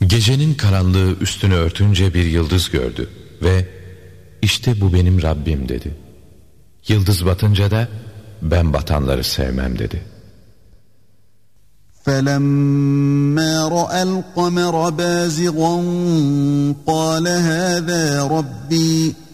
Gecenin karanlığı üstünü örtünce bir yıldız gördü ve işte bu benim Rabbim dedi. Yıldız batınca da ben batanları sevmem dedi. فَلَمَّا رَأَى الْقَمَرَ بَازِغًا قَالَ هَذَا رَبِّي